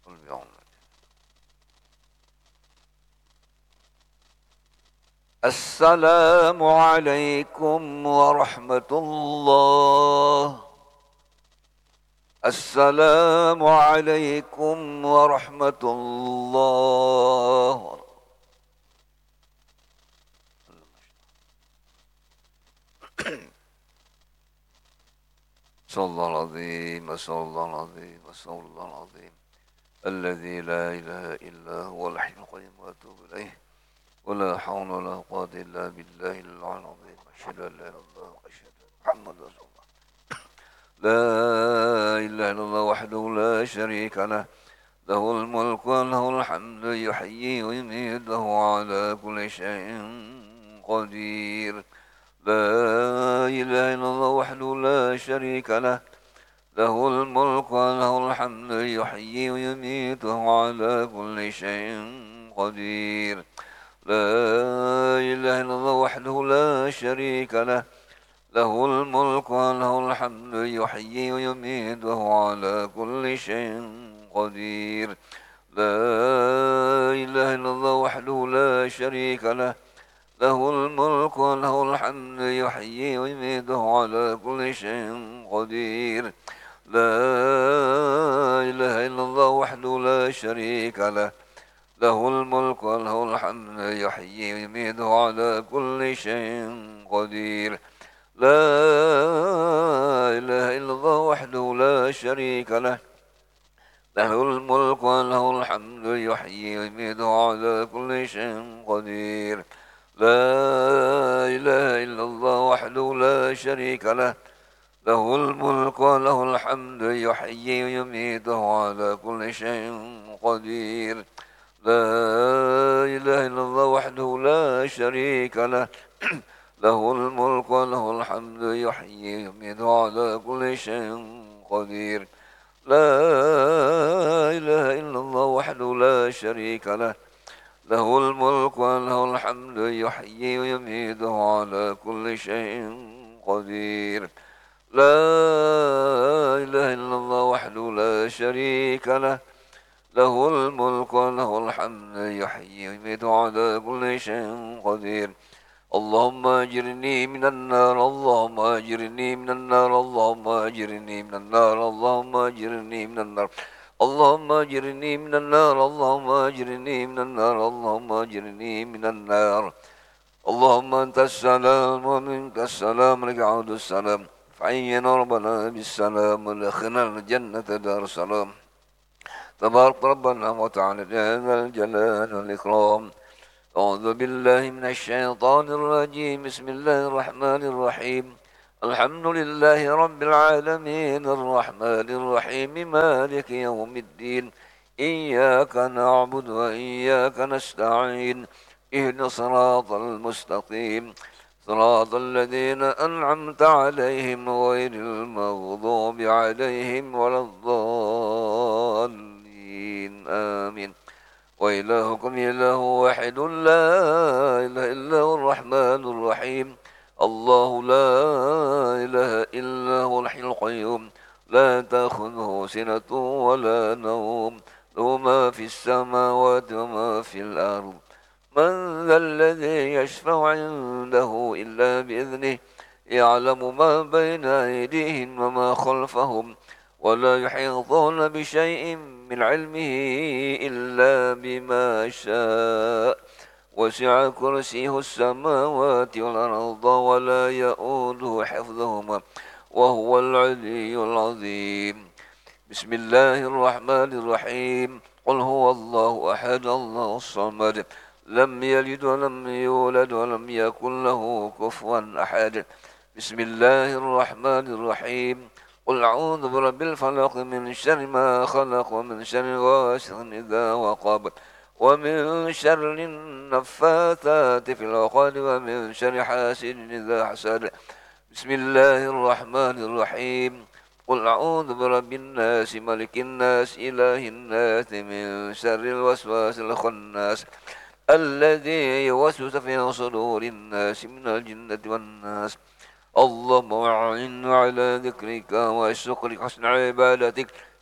قل بعمرك. السلام عليكم ورحمة الله. السلام عليكم ورحمة الله. صلى الله العظيم، صلى الله العظيم، صلى الله العظيم، الذي لا إله إلا هو الحي القيوم وأتوب إليه، ولا حول ولا قوة إلا بالله العلي العظيم. أشهد أن لا إله إلا الله وأشهد أن محمد رسول الله. لا إله إلا الله وحده لا شريك له، له الملك وله الحمد، يحيي ويميت وهو على كل شيء قدير. لا إله إلا الله وحده لا شريك له، له الملك وله الحمد، يحيي ويميت وهو على كل شيء قدير. لا إله إلا الله وحده لا شريك له، له الملك وله الحمد، يحيي ويميت وهو على كل شيء قدير. لا إله إلا الله وحده لا شريك له، له الملك وله الحمد، يحيي ويميت وهو على كل شيء قدير. لا إله إلا الله وحده لا شريك له، له الملك وله الحمد، يحيي ويميت وهو على كل شيء قدير. لا إله إلا الله وحده لا شريك له، له الملك وله الحمد، يحيي ويميت وهو على كل شيء قدير. لا إله إلا الله وحده لا شريك له، له الملك وله الحمد، يحيي ويميت وهو على كل شيء قدير. لا إله إلا الله وحده لا شريك له، له الملك وله الحمد، يحيي ويميت وهو على كل شيء قدير. لا إله إلا الله وحده لا شريك له، له الملك وله الحمد، يحيي ويميت وهو على كل شيء قدير. لا إله إلا الله وحده لا شريك له، له الملك وله الحمد، يحيي ويميت على كل شيء قدير. اللهم أجرني من النار، اللهم أجرني من النار، اللهم أجرني من النار، اللهم أجرني من النار، اللهم أجرني من النار، اللهم أجرني من النار، اللهم أجرني من النار. اللهم أنت السلام ومنك السلام، لك عود السلام، فعينا ربنا بالسلام ودخلنا الجنة دار السلام. تبارك ربنا وتعالى يا ذا الجلال والإكرام. أعوذ بالله من الشيطان الرجيم، بسم الله الرحمن الرحيم. الحمد لله رب العالمين، الرحمن الرحيم، مالك يوم الدين. إياك نعبد وإياك نستعين، اهدنا الصراط المستقيم، صراط الذين أنعمت عليهم غير المغضوب عليهم ولا الضالين، آمين. وإلهكم إله واحد لا إله إلا هو الرحمن الرحيم. الله لا إله إلا هو الحي القيوم، لا تأخذه سنة ولا نوم، له ما في السماوات وما في الأرض. من ذا الذي يشفع عنده إلا بإذنه، يعلم ما بين أيديهم وما خلفهم، ولا يحيطون بشيء من علمه إلا بما شاء. وسع كرسيه السماوات والأرض ولا يؤوده حفظهما وهو العلي العظيم. بسم الله الرحمن الرحيم. قل هو الله أحد، الله الصمد، لم يلد ولم يولد ولم يكن له كفوا أحد. بسم الله الرحمن الرحيم. قل أعوذ برب الفلق، من شر ما خلق، ومن شر غاسق إذا وقب، ومن شر النفاثات في العقد، ومن شر حاسد إذا حسد. بسم الله الرحمن الرحيم. قل أعوذ برب الناس، ملك الناس، إله الناس، من شر الوسواس الخناس، الذي يوسوس في صدور الناس من الجنة والناس. اللهم أعني على ذكرك وشكرك، حسن عبادتك،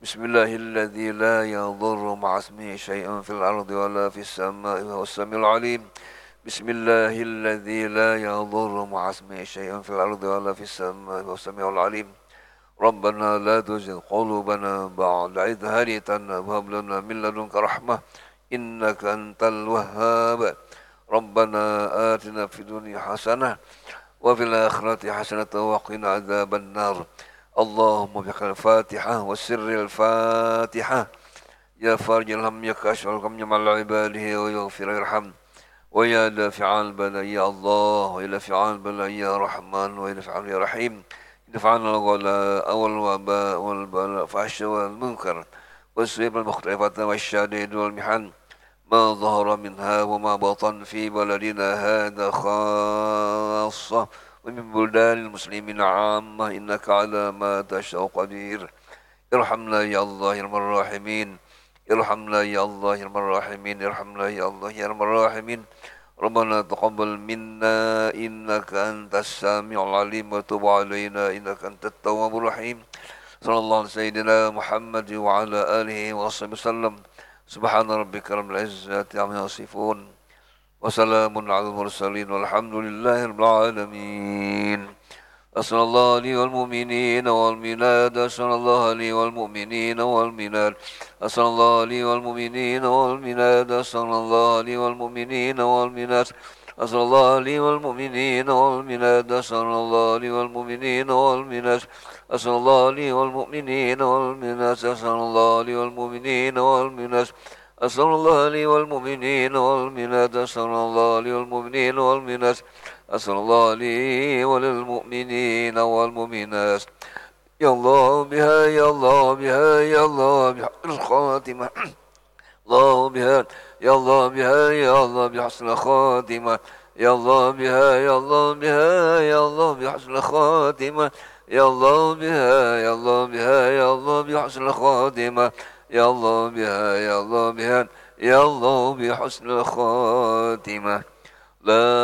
بسم الله الذي لا يضر مع اسمه شيء في الأرض ولا في السماء وهو السميع العليم. بسم الله الذي لا يضر مع اسمه شيء في الأرض ولا في السماء وهو السميع العليم. ربنا لا تزغ قلوبنا بعد إذ هديتنا وهب لنا من لدنك رحمة إنك أنت الوهاب. ربنا آتنا في الدنيا حسنة وفي الآخرة حسنة وقنا عذاب النار. اللهم بك الفاتحة وسر الفاتحة يا فارج الهم يا كاشف الغم مع عباده ويغفر ويرحم ويا دافع البلاء يا الله ويا دافع البلاء يا رحمن ويا دافع يا رحيم. دفع عنا الغلاء والوباء والبلاء فحش والمنكر والسيب المختلفة والشديد والمحن ما ظهر منها وما بطن في بلدنا هذا خاصة ومن بلدان المسلمين عامة إنك على ما تشاء قدير. ارحمنا يا الله يا ارحم الراحمين. ارحمنا يا الله يا ارحم الراحمين. ارحمنا يا الله يا ارحم الراحمين. ربنا تقبل منا إنك أنت السامع العليم وتب علينا إنك أنت التواب الرحيم. صلى الله على سيدنا محمد وعلى آله وصحبه وسلم. سبحان ربك رب العزة عما يصفون وسلام على المرسلين والحمد لله رب العالمين. أسأل الله لي والمؤمنين والميلاد. أسأل الله لي والمؤمنين والميلاد. أسأل الله لي والمؤمنين والميلاد. أسأل الله لي والمؤمنين والميلاد. أسأل الله لي والمؤمنين والميلاد. أسأل الله لي والمؤمنين والميلاد. أسأل الله لي والمؤمنين والميلاد. أسأل الله لي والمؤمنين والميلاد. أسأل الله لي والمؤمنين والميلاد. أسأل الله لي والمؤمنين والميلاد. أسأل الله لي وللمؤمنين والمؤمنات. يا الله بها يا الله بها يا الله بحق الخاتمة. الله بها يا الله بها يا الله بحسن الخاتمة. يا الله بها يا الله بها يا الله بحسن الخاتمة. يا الله بها يا الله بها يا الله بحسن الخاتمة. يا الله بها يا الله بها يا الله بحسن الخاتمة. لا